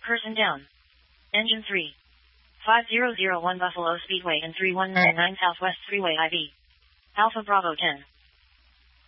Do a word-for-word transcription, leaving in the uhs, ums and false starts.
Person down. Engine three. five zero zero one Buffalo Speedway and three one nine nine Southwest Freeway I V. Alpha Bravo ten.